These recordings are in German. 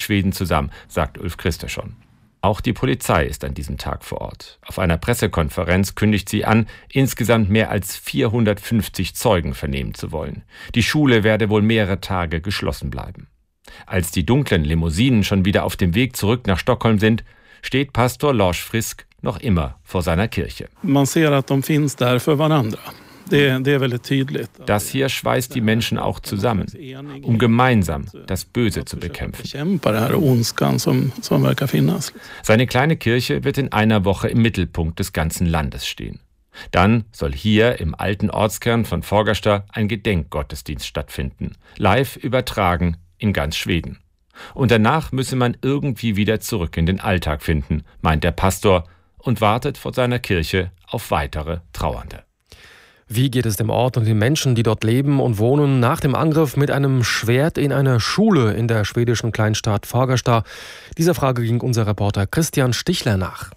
Schweden zusammen, sagt Ulf Kristersson. Auch die Polizei ist an diesem Tag vor Ort. Auf einer Pressekonferenz kündigt sie an, insgesamt mehr als 450 Zeugen vernehmen zu wollen. Die Schule werde wohl mehrere Tage geschlossen bleiben. Als die dunklen Limousinen schon wieder auf dem Weg zurück nach Stockholm sind, steht Pastor Lars Frisk noch immer vor seiner Kirche. Man ser att de finns där för varandra. Det är väldigt tydligt. Das hier schweißt die Menschen auch zusammen, um gemeinsam das Böse zu bekämpfen. Seine kleine Kirche wird in einer Woche im Mittelpunkt des ganzen Landes stehen. Dann soll hier im alten Ortskern von Fagersta ein Gedenkgottesdienst stattfinden, live übertragen in ganz Schweden. Und danach müsse man irgendwie wieder zurück in den Alltag finden, meint der Pastor und wartet vor seiner Kirche auf weitere Trauernde. Wie geht es dem Ort und den Menschen, die dort leben und wohnen, nach dem Angriff mit einem Schwert in eine Schule in der schwedischen Kleinstadt Fagersta? Dieser Frage ging unser Reporter Christian Stichler nach.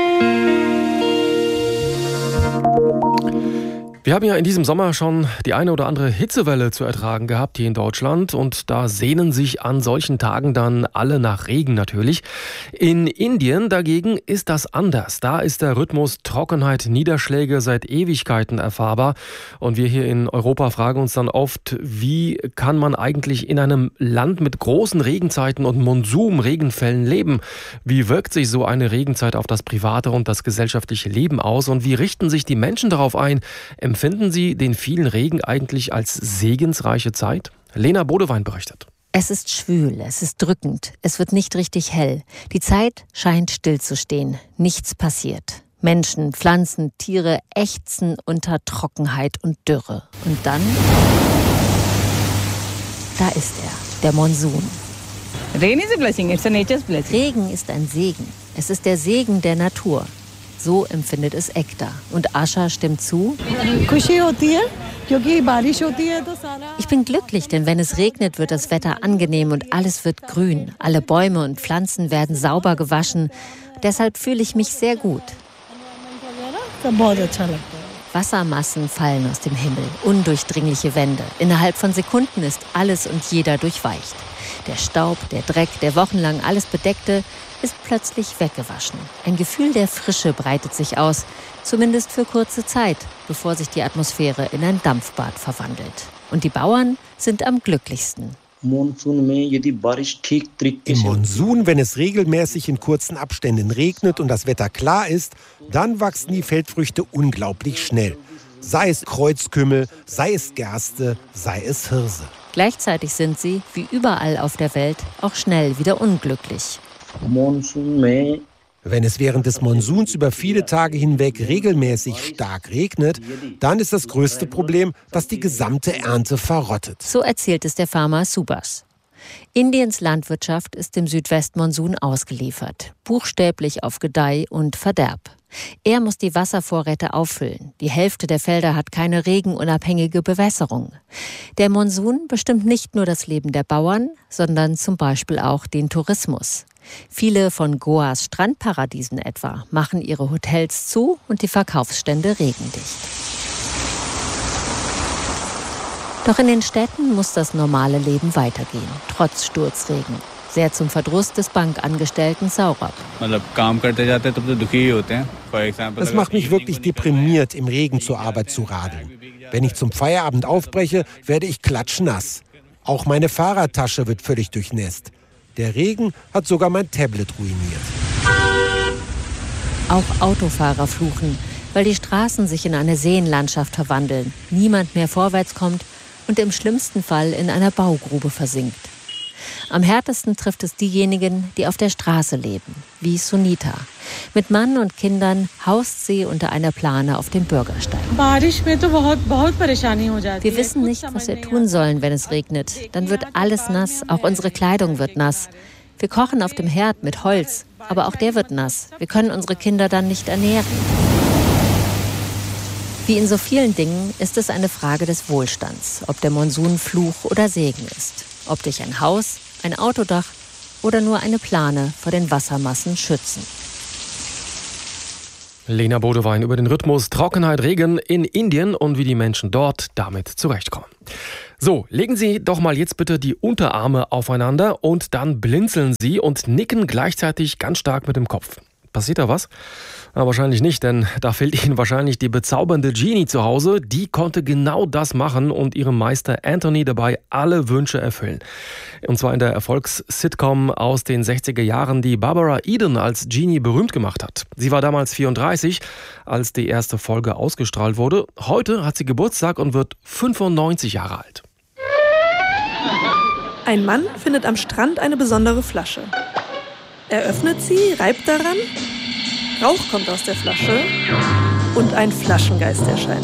Wir haben ja in diesem Sommer schon die eine oder andere Hitzewelle zu ertragen gehabt hier in Deutschland und da sehnen sich an solchen Tagen dann alle nach Regen natürlich. In Indien dagegen ist das anders. Da ist der Rhythmus Trockenheit, Niederschläge seit Ewigkeiten erfahrbar und wir hier in Europa fragen uns dann oft, wie kann man eigentlich in einem Land mit großen Regenzeiten und Monsunregenfällen leben? Wie wirkt sich so eine Regenzeit auf das private und das gesellschaftliche Leben aus und wie richten sich die Menschen darauf ein? Empfinden Sie den vielen Regen eigentlich als segensreiche Zeit? Lena Bodewein berichtet. Es ist schwül, es ist drückend, es wird nicht richtig hell. Die Zeit scheint stillzustehen, nichts passiert. Menschen, Pflanzen, Tiere ächzen unter Trockenheit und Dürre. Und dann, da ist er, der Monsun. Rain is a blessing, it's a nature's blessing. Regen ist ein Segen, es ist der Segen der Natur. So empfindet es Ekta. Und Asha stimmt zu. Ich bin glücklich, denn wenn es regnet, wird das Wetter angenehm und alles wird grün. Alle Bäume und Pflanzen werden sauber gewaschen. Deshalb fühle ich mich sehr gut. Wassermassen fallen aus dem Himmel, undurchdringliche Wände. Innerhalb von Sekunden ist alles und jeder durchweicht. Der Staub, der Dreck, der wochenlang alles bedeckte, ist plötzlich weggewaschen. Ein Gefühl der Frische breitet sich aus, zumindest für kurze Zeit, bevor sich die Atmosphäre in ein Dampfbad verwandelt. Und die Bauern sind am glücklichsten. Im Monsun, wenn es regelmäßig in kurzen Abständen regnet und das Wetter klar ist, dann wachsen die Feldfrüchte unglaublich schnell. Sei es Kreuzkümmel, sei es Gerste, sei es Hirse. Gleichzeitig sind sie, wie überall auf der Welt, auch schnell wieder unglücklich. Wenn es während des Monsuns über viele Tage hinweg regelmäßig stark regnet, dann ist das größte Problem, dass die gesamte Ernte verrottet. So erzählt es der Farmer Subhas. Indiens Landwirtschaft ist dem Südwestmonsun ausgeliefert, buchstäblich auf Gedeih und Verderb. Er muss die Wasservorräte auffüllen. Die Hälfte der Felder hat keine regenunabhängige Bewässerung. Der Monsun bestimmt nicht nur das Leben der Bauern, sondern zum Beispiel auch den Tourismus. Viele von Goas Strandparadiesen etwa machen ihre Hotels zu und die Verkaufsstände regendicht. Doch in den Städten muss das normale Leben weitergehen, trotz Sturzregen. Sehr zum Verdruss des Bankangestellten Saurabh. Es macht mich wirklich deprimiert, im Regen zur Arbeit zu radeln. Wenn ich zum Feierabend aufbreche, werde ich klatschnass. Auch meine Fahrradtasche wird völlig durchnässt. Der Regen hat sogar mein Tablet ruiniert. Auch Autofahrer fluchen, weil die Straßen sich in eine Seenlandschaft verwandeln, niemand mehr vorwärts kommt und im schlimmsten Fall in einer Baugrube versinkt. Am härtesten trifft es diejenigen, die auf der Straße leben, wie Sunita. Mit Mann und Kindern haust sie unter einer Plane auf dem Bürgersteig. Wir wissen nicht, was wir tun sollen, wenn es regnet. Dann wird alles nass, auch unsere Kleidung wird nass. Wir kochen auf dem Herd mit Holz, aber auch der wird nass. Wir können unsere Kinder dann nicht ernähren. Wie in so vielen Dingen ist es eine Frage des Wohlstands, ob der Monsun Fluch oder Segen ist. Ob dich ein Haus, ein Autodach oder nur eine Plane vor den Wassermassen schützen. Lena Bodewein über den Rhythmus Trockenheit, Regen in Indien und wie die Menschen dort damit zurechtkommen. So, legen Sie doch mal jetzt bitte die Unterarme aufeinander und dann blinzeln Sie und nicken gleichzeitig ganz stark mit dem Kopf. Passiert da was? Na, wahrscheinlich nicht, denn da fehlt Ihnen wahrscheinlich die bezaubernde Genie zu Hause. Die konnte genau das machen und ihrem Meister Anthony dabei alle Wünsche erfüllen. Und zwar in der Erfolgs-Sitcom aus den 60er Jahren, die Barbara Eden als Genie berühmt gemacht hat. Sie war damals 34, als die erste Folge ausgestrahlt wurde. Heute hat sie Geburtstag und wird 95 Jahre alt. Ein Mann findet am Strand eine besondere Flasche. Er öffnet sie, reibt daran, Rauch kommt aus der Flasche und ein Flaschengeist erscheint.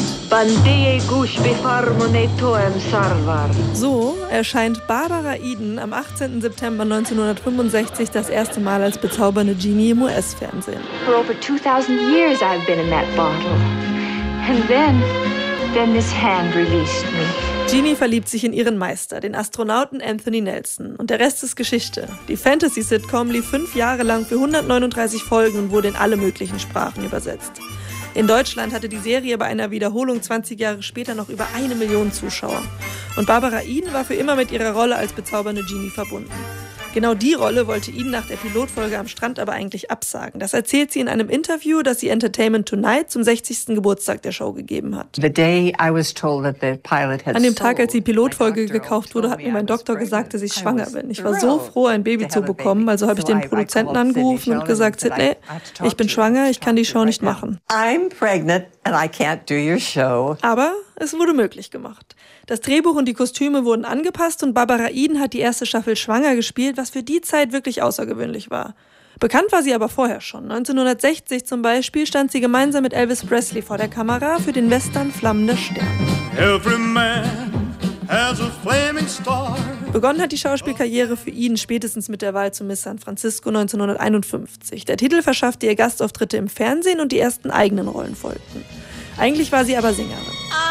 So erscheint Barbara Eden am 18. September 1965 das erste Mal als bezaubernde Genie im US-Fernsehen. For over 2000 years I've been in that bottle. And then this hand released me. Genie verliebt sich in ihren Meister, den Astronauten Anthony Nelson. Und der Rest ist Geschichte. Die Fantasy-Sitcom lief 5 Jahre lang für 139 Folgen und wurde in alle möglichen Sprachen übersetzt. In Deutschland hatte die Serie bei einer Wiederholung 20 Jahre später noch über 1 Million Zuschauer. Und Barbara Eden war für immer mit ihrer Rolle als bezaubernde Genie verbunden. Genau die Rolle wollte Eden nach der Pilotfolge am Strand aber eigentlich absagen. Das erzählt sie in einem Interview, das sie Entertainment Tonight zum 60. Geburtstag der Show gegeben hat. An dem Tag, als die Pilotfolge gekauft wurde, hat mir mein Doktor gesagt, dass ich schwanger bin. Ich war so froh, ein Baby zu bekommen, also habe ich den Produzenten angerufen und gesagt, Sidney, ich bin schwanger, ich kann die Show nicht machen. Aber es wurde möglich gemacht. Das Drehbuch und die Kostüme wurden angepasst und Barbara Eden hat die erste Staffel schwanger gespielt, was für die Zeit wirklich außergewöhnlich war. Bekannt war sie aber vorher schon. 1960 zum Beispiel stand sie gemeinsam mit Elvis Presley vor der Kamera für den Western Flammender Stern. Every man has a flaming star. Begonnen hat die Schauspielkarriere für Eden spätestens mit der Wahl zu Miss San Francisco 1951. Der Titel verschaffte ihr Gastauftritte im Fernsehen und die ersten eigenen Rollen folgten. Eigentlich war sie aber Sängerin.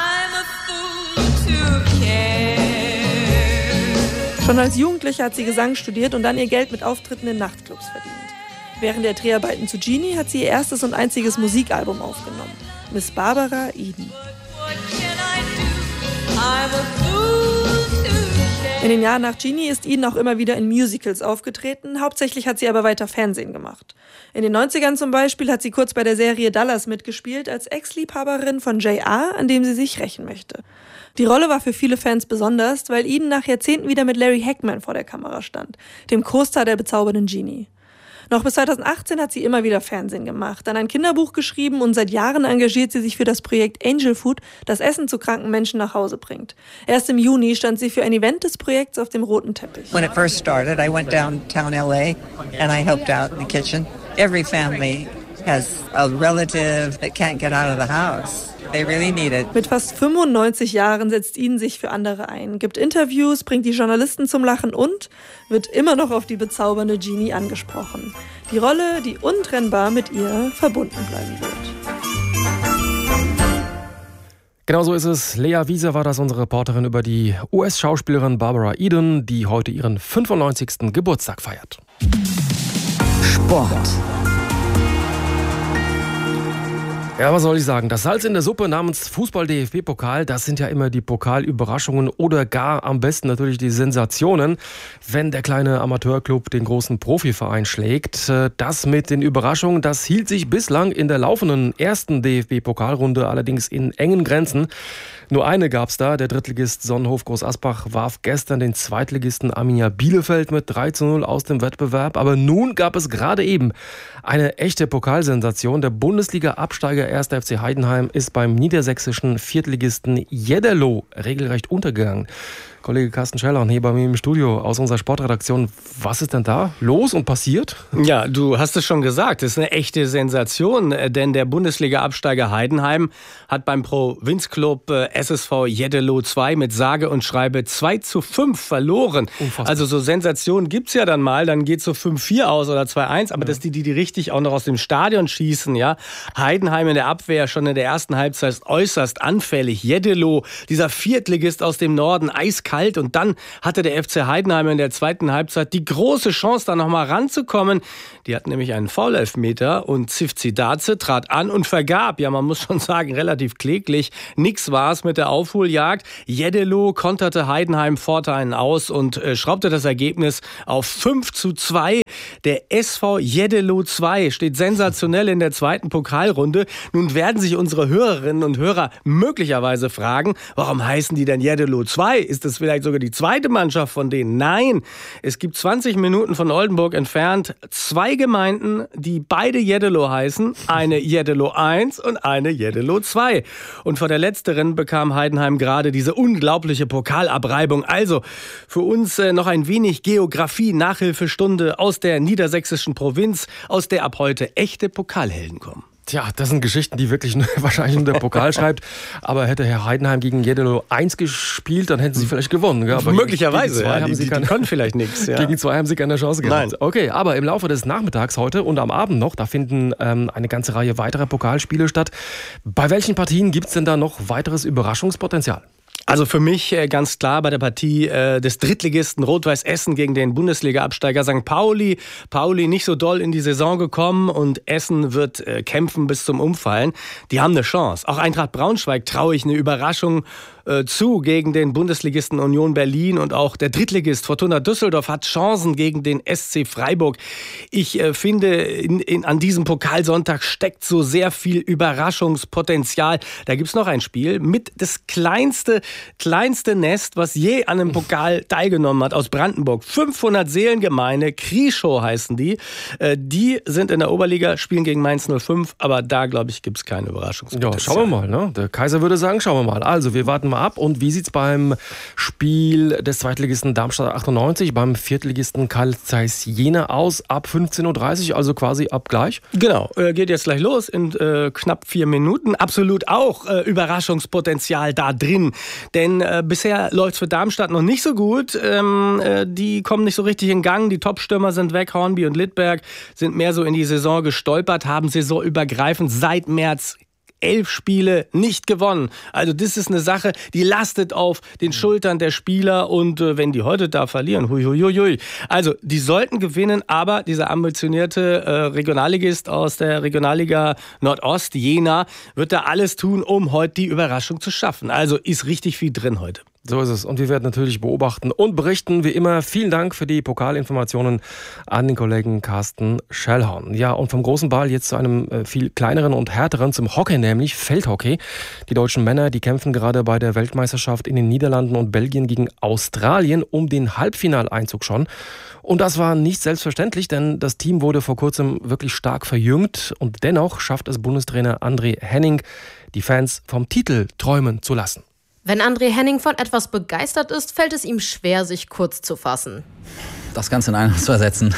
Schon als Jugendliche hat sie Gesang studiert und dann ihr Geld mit Auftritten in Nachtclubs verdient. Während der Dreharbeiten zu Genie hat sie ihr erstes und einziges Musikalbum aufgenommen. Miss Barbara Eden. In den Jahren nach Genie ist Eden auch immer wieder in Musicals aufgetreten, hauptsächlich hat sie aber weiter Fernsehen gemacht. In den 90ern zum Beispiel hat sie kurz bei der Serie Dallas mitgespielt, als Ex-Liebhaberin von J.R., an dem sie sich rächen möchte. Die Rolle war für viele Fans besonders, weil Eden nach Jahrzehnten wieder mit Larry Hagman vor der Kamera stand, dem Co-Star der bezaubernden Genie. Noch bis 2018 hat sie immer wieder Fernsehen gemacht, dann ein Kinderbuch geschrieben und seit Jahren engagiert sie sich für das Projekt Angel Food, das Essen zu kranken Menschen nach Hause bringt. Erst im Juni stand sie für ein Event des Projekts auf dem roten Teppich. When it first started, I went downtown LA and I helped out in the kitchen. Every family has a relative that can't get out of the house. They really need it. Mit fast 95 Jahren setzt Eden sich für andere ein, gibt Interviews, bringt die Journalisten zum Lachen und wird immer noch auf die bezaubernde Genie angesprochen. Die Rolle, die untrennbar mit ihr verbunden bleiben wird. Genau so ist es. Lea Wieser war das, unsere Reporterin über die US-Schauspielerin Barbara Eden, die heute ihren 95. Geburtstag feiert. Sport. Ja, was soll ich sagen? Das Salz in der Suppe namens Fußball-DFB-Pokal, das sind ja immer die Pokalüberraschungen oder gar am besten natürlich die Sensationen, wenn der kleine Amateurclub den großen Profiverein schlägt. Das mit den Überraschungen, das hielt sich bislang in der laufenden ersten DFB-Pokalrunde allerdings in engen Grenzen. Nur eine gab's da. Der Drittligist Sonnenhof Groß Asbach warf gestern den Zweitligisten Arminia Bielefeld mit 3:0 aus dem Wettbewerb. Aber nun gab es gerade eben eine echte Pokalsensation. Der Bundesliga-Absteiger 1. FC Heidenheim ist beim niedersächsischen Viertligisten Jedderloh regelrecht untergegangen. Kollege Carsten Scheller hier bei mir im Studio aus unserer Sportredaktion. Was ist denn da los und passiert? Ja, du hast es schon gesagt, es ist eine echte Sensation, denn der Bundesliga-Absteiger Heidenheim hat beim Provinzclub SSV Jedderloh 2 mit sage und schreibe 2:5 verloren. Unfassbar. Also so Sensationen gibt's ja dann mal, dann geht's so 5:4 aus oder 2:1, aber dass die richtig auch noch aus dem Stadion schießen, ja. Heidenheim in der Abwehr schon in der ersten Halbzeit äußerst anfällig. Jedderloh, dieser Viertligist aus dem Norden, eiskalt kalt und dann hatte der FC Heidenheim in der zweiten Halbzeit die große Chance, da nochmal ranzukommen. Die hatten nämlich einen Foul-Elfmeter und Zivcidaze trat an und vergab. Ja, man muss schon sagen, relativ kläglich. Nix war's mit der Aufholjagd. Jeddelo konterte Heidenheim Vorteilen aus und schraubte das Ergebnis auf 5:2. Der SV Jeddelo 2 steht sensationell in der zweiten Pokalrunde. Nun werden sich unsere Hörerinnen und Hörer möglicherweise fragen, warum heißen die denn Jeddelo 2? Ist das vielleicht sogar die zweite Mannschaft von denen? Nein, es gibt 20 Minuten von Oldenburg entfernt 2 Gemeinden, die beide Jeddelo heißen. Eine Jeddelo 1 und eine Jeddelo 2. Und vor der letzteren bekam Heidenheim gerade diese unglaubliche Pokalabreibung. Also für uns noch ein wenig Geografie-Nachhilfestunde aus der niedersächsischen Provinz, aus der ab heute echte Pokalhelden kommen. Tja, das sind Geschichten, die wirklich wahrscheinlich nur der Pokal schreibt. Aber hätte Herr Heidenheim gegen Jeddelo 1 gespielt, dann hätten sie vielleicht gewonnen. Ja, aber möglicherweise, die können vielleicht nichts. Ja. Gegen 2 haben sie keine Chance gehabt. Nein. Okay, aber im Laufe des Nachmittags heute und am Abend noch, da finden eine ganze Reihe weiterer Pokalspiele statt. Bei welchen Partien gibt es denn da noch weiteres Überraschungspotenzial? Also für mich ganz klar bei der Partie des Drittligisten Rot-Weiß Essen gegen den Bundesliga-Absteiger St. Pauli. Pauli nicht so doll in die Saison gekommen und Essen wird kämpfen bis zum Umfallen. Die haben eine Chance. Auch Eintracht Braunschweig traue ich eine Überraschung zu gegen den Bundesligisten Union Berlin und auch der Drittligist Fortuna Düsseldorf hat Chancen gegen den SC Freiburg. Ich finde, an diesem Pokalsonntag steckt so sehr viel Überraschungspotenzial. Da gibt's noch ein Spiel mit das kleinste Nest, was je an einem Pokal teilgenommen hat, aus Brandenburg. 500 Seelengemeine, Krieschow heißen die. Die sind in der Oberliga, spielen gegen Mainz 05, aber da, glaube ich, gibt's keine Überraschungspotenzial. Ja, schauen wir mal. Ne? Der Kaiser würde sagen, schauen wir mal. Also, wir warten mal ab. Und wie sieht's beim Spiel des Zweitligisten Darmstadt 98, beim Viertligisten Carl Zeiss Jena aus? Ab 15:30 Uhr, also quasi ab gleich? Genau, geht jetzt gleich los in knapp 4 Minuten. Absolut auch Überraschungspotenzial da drin. Denn bisher läuft's für Darmstadt noch nicht so gut. Die kommen nicht so richtig in Gang. Die Topstürmer sind weg. Hornby und Littberg sind mehr so in die Saison gestolpert, haben saisonübergreifend seit März 11 Spiele nicht gewonnen. Also das ist eine Sache, die lastet auf den Schultern der Spieler und wenn die heute da verlieren, hui. Also die sollten gewinnen, aber dieser ambitionierte Regionalligist aus der Regionalliga Nordost, Jena, wird da alles tun, um heute die Überraschung zu schaffen. Also ist richtig viel drin heute. So ist es. Und wir werden natürlich beobachten und berichten, wie immer. Vielen Dank für die Pokalinformationen an den Kollegen Carsten Schellhorn. Ja, und vom großen Ball jetzt zu einem viel kleineren und härteren, zum Hockey, nämlich Feldhockey. Die deutschen Männer, die kämpfen gerade bei der Weltmeisterschaft in den Niederlanden und Belgien gegen Australien um den Halbfinaleinzug schon. Und das war nicht selbstverständlich, denn das Team wurde vor kurzem wirklich stark verjüngt. Und dennoch schafft es Bundestrainer André Henning, die Fans vom Titel träumen zu lassen. Wenn André Henning von etwas begeistert ist, fällt es ihm schwer, sich kurz zu fassen. Das Ganze in einen zu ersetzen.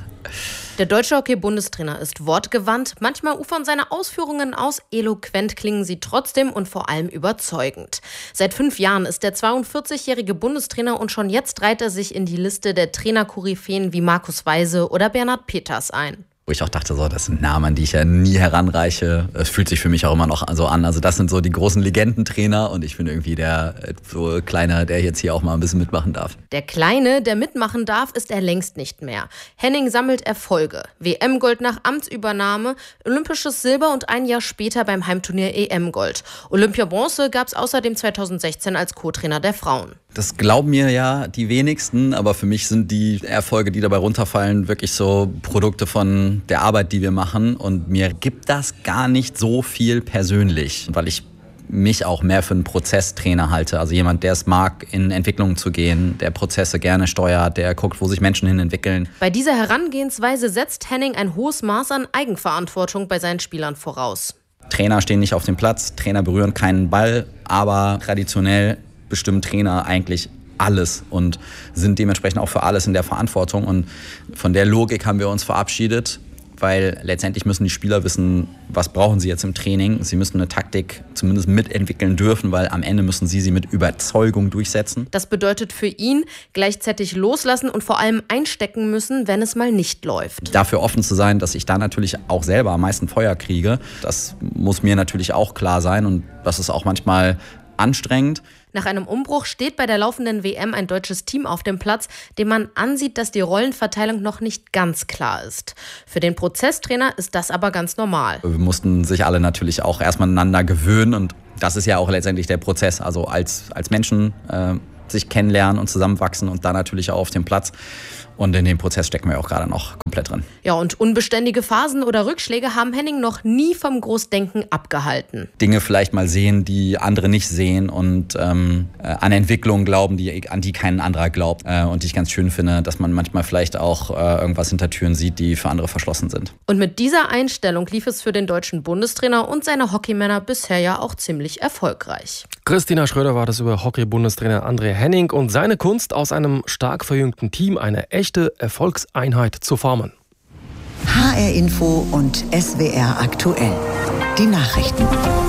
Der deutsche Hockey-Bundestrainer ist wortgewandt. Manchmal ufern seine Ausführungen aus. Eloquent klingen sie trotzdem und vor allem überzeugend. Seit 5 Jahren ist der 42-jährige Bundestrainer und schon jetzt reiht er sich in die Liste der Trainer-Koryphäen wie Markus Weise oder Bernhard Peters ein. Wo ich auch dachte, so, das sind Namen, an die ich ja nie heranreiche. Es fühlt sich für mich auch immer noch so an. Also das sind so die großen Legendentrainer und ich bin irgendwie der so Kleine, der jetzt hier auch mal ein bisschen mitmachen darf. Der Kleine, der mitmachen darf, ist er längst nicht mehr. Henning sammelt Erfolge. WM-Gold nach Amtsübernahme, olympisches Silber und ein Jahr später beim Heimturnier EM-Gold. Olympia-Bronze gab es außerdem 2016 als Co-Trainer der Frauen. Das glauben mir ja die wenigsten, aber für mich sind die Erfolge, die dabei runterfallen, wirklich so Produkte von der Arbeit, die wir machen. Und mir gibt das gar nicht so viel persönlich, weil ich mich auch mehr für einen Prozesstrainer halte. Also jemand, der es mag, in Entwicklungen zu gehen, der Prozesse gerne steuert, der guckt, wo sich Menschen hin entwickeln. Bei dieser Herangehensweise setzt Henning ein hohes Maß an Eigenverantwortung bei seinen Spielern voraus. Trainer stehen nicht auf dem Platz, Trainer berühren keinen Ball, aber traditionell bestimmen Trainer eigentlich alles und sind dementsprechend auch für alles in der Verantwortung. Und von der Logik haben wir uns verabschiedet, weil letztendlich müssen die Spieler wissen, was brauchen sie jetzt im Training. Sie müssen eine Taktik zumindest mitentwickeln dürfen, weil am Ende müssen sie mit Überzeugung durchsetzen. Das bedeutet für ihn gleichzeitig loslassen und vor allem einstecken müssen, wenn es mal nicht läuft. Dafür offen zu sein, dass ich da natürlich auch selber am meisten Feuer kriege, das muss mir natürlich auch klar sein und dass es auch manchmal anstrengend. Nach einem Umbruch steht bei der laufenden WM ein deutsches Team auf dem Platz, dem man ansieht, dass die Rollenverteilung noch nicht ganz klar ist. Für den Prozesstrainer ist das aber ganz normal. Wir mussten sich alle natürlich auch erstmal aneinander gewöhnen und das ist ja auch letztendlich der Prozess. Also als Menschen sich kennenlernen und zusammenwachsen und dann natürlich auch auf dem Platz. Und in dem Prozess stecken wir auch gerade noch komplett drin. Ja, und unbeständige Phasen oder Rückschläge haben Henning noch nie vom Großdenken abgehalten. Dinge vielleicht mal sehen, die andere nicht sehen und an Entwicklungen glauben, an die kein anderer glaubt. Und die ich ganz schön finde, dass man manchmal vielleicht auch irgendwas hinter Türen sieht, die für andere verschlossen sind. Und mit dieser Einstellung lief es für den deutschen Bundestrainer und seine Hockeymänner bisher ja auch ziemlich erfolgreich. Christina Schröder war das über Hockey-Bundestrainer André Henning und seine Kunst, aus einem stark verjüngten Team eine echte Erfolgseinheit zu formen. HR Info und SWR aktuell. Die Nachrichten.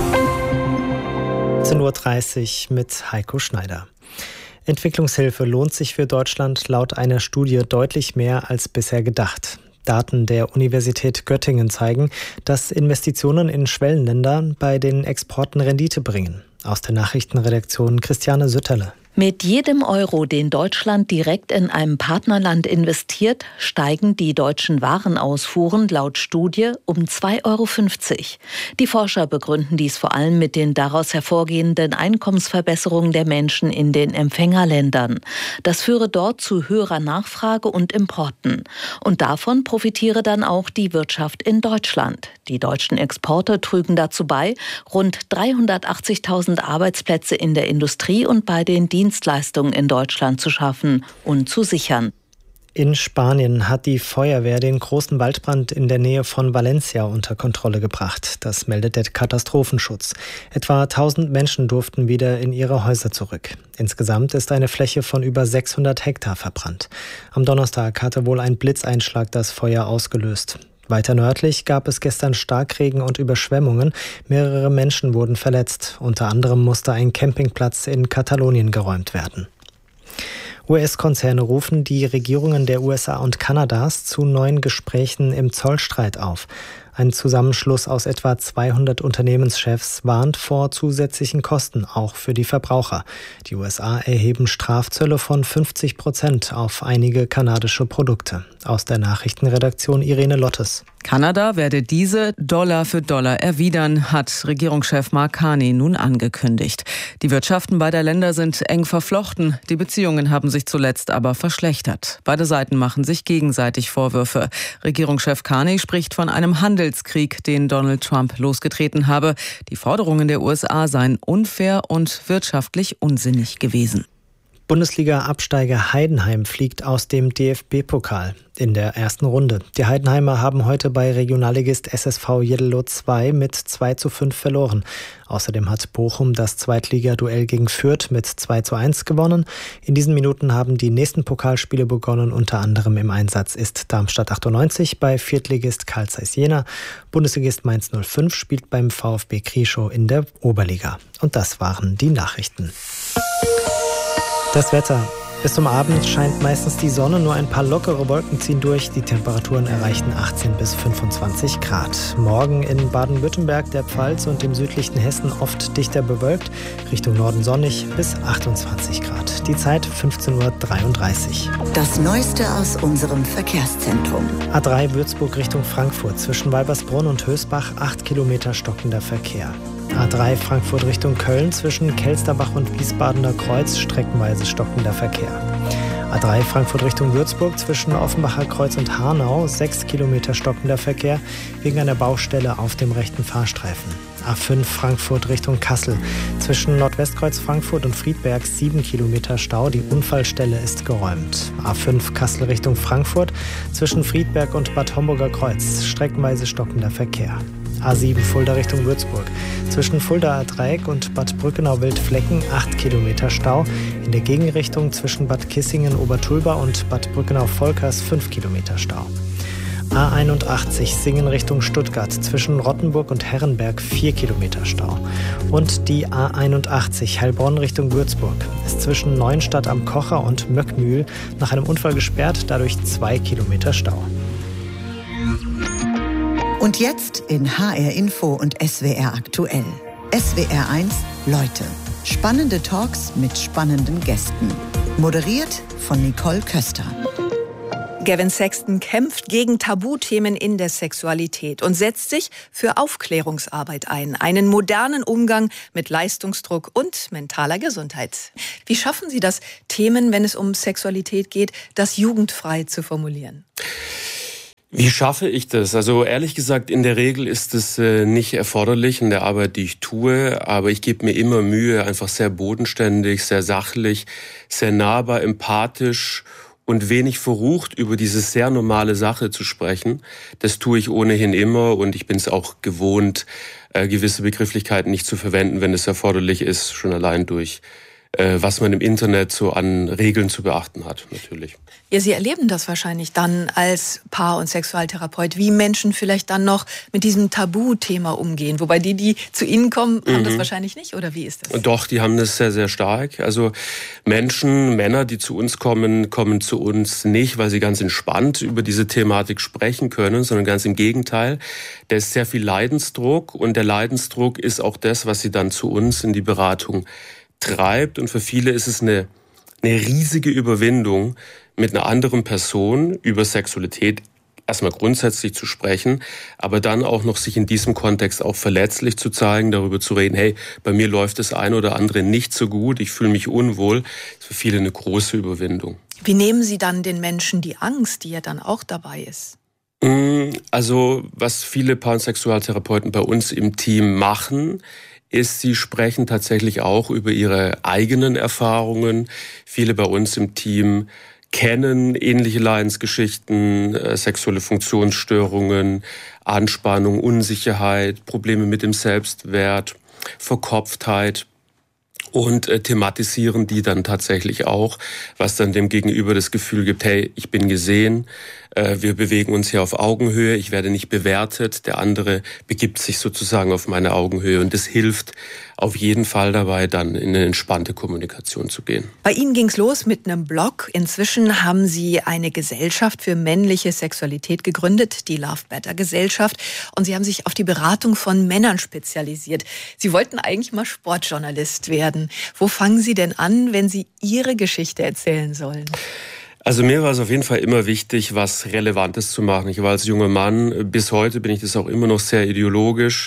10:30 Uhr mit Heiko Schneider. Entwicklungshilfe lohnt sich für Deutschland laut einer Studie deutlich mehr als bisher gedacht. Daten der Universität Göttingen zeigen, dass Investitionen in Schwellenländern bei den Exporten Rendite bringen. Aus der Nachrichtenredaktion Christiane Sütterle. Mit jedem Euro, den Deutschland direkt in einem Partnerland investiert, steigen die deutschen Warenausfuhren laut Studie um 2,50 Euro. Die Forscher begründen dies vor allem mit den daraus hervorgehenden Einkommensverbesserungen der Menschen in den Empfängerländern. Das führe dort zu höherer Nachfrage und Importen. Und davon profitiere dann auch die Wirtschaft in Deutschland. Die deutschen Exporte trügen dazu bei, rund 380.000 Arbeitsplätze in der Industrie und bei den Dienstleistungen in Deutschland zu schaffen und zu sichern. In Spanien hat die Feuerwehr den großen Waldbrand in der Nähe von Valencia unter Kontrolle gebracht. Das meldet der Katastrophenschutz. Etwa 1000 Menschen durften wieder in ihre Häuser zurück. Insgesamt ist eine Fläche von über 600 Hektar verbrannt. Am Donnerstag hatte wohl ein Blitzeinschlag das Feuer ausgelöst. Weiter nördlich gab es gestern Starkregen und Überschwemmungen. Mehrere Menschen wurden verletzt. Unter anderem musste ein Campingplatz in Katalonien geräumt werden. US-Konzerne rufen die Regierungen der USA und Kanadas zu neuen Gesprächen im Zollstreit auf. Ein Zusammenschluss aus etwa 200 Unternehmenschefs warnt vor zusätzlichen Kosten, auch für die Verbraucher. Die USA erheben Strafzölle von 50% auf einige kanadische Produkte. Aus der Nachrichtenredaktion Irene Lottes. Kanada werde diese Dollar für Dollar erwidern, hat Regierungschef Mark Carney nun angekündigt. Die Wirtschaften beider Länder sind eng verflochten. Die Beziehungen haben sich zuletzt aber verschlechtert. Beide Seiten machen sich gegenseitig Vorwürfe. Regierungschef Carney spricht von einem Handelskrieg, den Donald Trump losgetreten habe. Die Forderungen der USA seien unfair und wirtschaftlich unsinnig gewesen. Bundesliga-Absteiger Heidenheim fliegt aus dem DFB-Pokal in der ersten Runde. Die Heidenheimer haben heute bei Regionalligist SSV Jeddelo 2 mit 2:5 verloren. Außerdem hat Bochum das Zweitligaduell gegen Fürth mit 2:1 gewonnen. In diesen Minuten haben die nächsten Pokalspiele begonnen. Unter anderem im Einsatz ist Darmstadt 98 bei Viertligist Carl Zeiss Jena. Bundesligist Mainz 05 spielt beim VfB Krieschow in der Oberliga. Und das waren die Nachrichten. Das Wetter. Bis zum Abend scheint meistens die Sonne, nur ein paar lockere Wolken ziehen durch. Die Temperaturen erreichen 18 bis 25 Grad. Morgen in Baden-Württemberg, der Pfalz und im südlichen Hessen oft dichter bewölkt. Richtung Norden sonnig bis 28 Grad. Die Zeit 15:33 Uhr. Das Neueste aus unserem Verkehrszentrum. A3 Würzburg Richtung Frankfurt. Zwischen Weibersbrunn und Hösbach 8 Kilometer stockender Verkehr. A3 Frankfurt Richtung Köln zwischen Kelsterbach und Wiesbadener Kreuz streckenweise stockender Verkehr. A3 Frankfurt Richtung Würzburg zwischen Offenbacher Kreuz und Hanau 6 Kilometer stockender Verkehr wegen einer Baustelle auf dem rechten Fahrstreifen. A5 Frankfurt Richtung Kassel zwischen Nordwestkreuz Frankfurt und Friedberg 7 Kilometer Stau. Die Unfallstelle ist geräumt. A5 Kassel Richtung Frankfurt zwischen Friedberg und Bad Homburger Kreuz streckenweise stockender Verkehr. A7 Fulda Richtung Würzburg. Zwischen Fuldaer Dreieck und Bad Brückenau-Wildflecken 8 Kilometer Stau. In der Gegenrichtung zwischen Bad Kissingen-Obertulba und Bad Brückenau-Volkers 5 Kilometer Stau. A81 Singen Richtung Stuttgart. Zwischen Rottenburg und Herrenberg 4 Kilometer Stau. Und die A81 Heilbronn Richtung Würzburg ist zwischen Neuenstadt am Kocher und Möckmühl nach einem Unfall gesperrt, dadurch 2 Kilometer Stau. Und jetzt in HR Info und SWR aktuell. SWR 1 Leute. Spannende Talks mit spannenden Gästen. Moderiert von Nicole Köster. Gavin Sexton kämpft gegen Tabuthemen in der Sexualität und setzt sich für Aufklärungsarbeit ein. Einen modernen Umgang mit Leistungsdruck und mentaler Gesundheit. Wie schaffen Sie das, Themen, wenn es um Sexualität geht, das jugendfrei zu formulieren? Wie schaffe ich das? Also ehrlich gesagt, in der Regel ist es nicht erforderlich in der Arbeit, die ich tue, aber ich gebe mir immer Mühe, einfach sehr bodenständig, sehr sachlich, sehr nahbar, empathisch und wenig verrucht über diese sehr normale Sache zu sprechen. Das tue ich ohnehin immer und ich bin es auch gewohnt, gewisse Begrifflichkeiten nicht zu verwenden, wenn es erforderlich ist, schon allein durch was man im Internet so an Regeln zu beachten hat, natürlich. Ja, Sie erleben das wahrscheinlich dann als Paar- und Sexualtherapeut, wie Menschen vielleicht dann noch mit diesem Tabuthema umgehen. Wobei die zu Ihnen kommen, haben das wahrscheinlich nicht, oder wie ist das? Doch, die haben das sehr, sehr stark. Also Männer, die zu uns kommen, kommen zu uns nicht, weil sie ganz entspannt über diese Thematik sprechen können, sondern ganz im Gegenteil. Da ist sehr viel Leidensdruck und der Leidensdruck ist auch das, was sie dann zu uns in die Beratung treibt. Und für viele ist es eine riesige Überwindung, mit einer anderen Person über Sexualität erstmal grundsätzlich zu sprechen, aber dann auch noch sich in diesem Kontext auch verletzlich zu zeigen, darüber zu reden, hey, bei mir läuft das eine oder andere nicht so gut, ich fühle mich unwohl. Das ist für viele eine große Überwindung. Wie nehmen Sie dann den Menschen die Angst, die ja dann auch dabei ist? Also, was viele Pansexualtherapeuten bei uns im Team machen, ist, sie sprechen tatsächlich auch über ihre eigenen Erfahrungen. Viele bei uns im Team kennen ähnliche Leidensgeschichten, sexuelle Funktionsstörungen, Anspannung, Unsicherheit, Probleme mit dem Selbstwert, Verkopftheit und thematisieren die dann tatsächlich auch, was dann dem Gegenüber das Gefühl gibt, hey, ich bin gesehen, wir bewegen uns hier auf Augenhöhe, ich werde nicht bewertet, der andere begibt sich sozusagen auf meine Augenhöhe und das hilft auf jeden Fall dabei, dann in eine entspannte Kommunikation zu gehen. Bei Ihnen ging's los mit einem Blog. Inzwischen haben Sie eine Gesellschaft für männliche Sexualität gegründet, die Love Better Gesellschaft, und Sie haben sich auf die Beratung von Männern spezialisiert. Sie wollten eigentlich mal Sportjournalist werden. Wo fangen Sie denn an, wenn Sie Ihre Geschichte erzählen sollen? Also mir war es auf jeden Fall immer wichtig, was Relevantes zu machen. Ich war als junger Mann, bis heute bin ich das auch immer noch sehr ideologisch.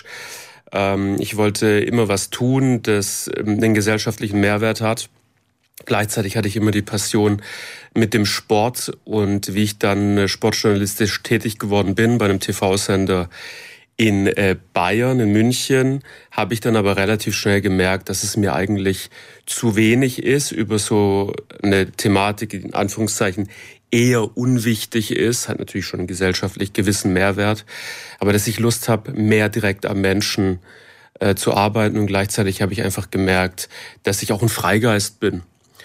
Ich wollte immer was tun, das einen gesellschaftlichen Mehrwert hat. Gleichzeitig hatte ich immer die Passion mit dem Sport und wie ich dann sportjournalistisch tätig geworden bin bei einem TV-Sender in Bayern, in München, habe ich dann aber relativ schnell gemerkt, dass es mir eigentlich zu wenig ist, über so eine Thematik, die in Anführungszeichen eher unwichtig ist, hat natürlich schon einen gesellschaftlich gewissen Mehrwert, aber dass ich Lust habe, mehr direkt am Menschen zu arbeiten und gleichzeitig habe ich einfach gemerkt, dass ich auch ein Freigeist bin.